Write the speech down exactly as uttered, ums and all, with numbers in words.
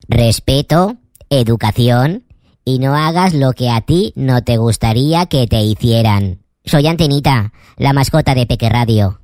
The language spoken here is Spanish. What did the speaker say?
respeto, educación y no hagas lo que a ti no te gustaría que te hicieran. Soy Antenita, la mascota de Peque Radio.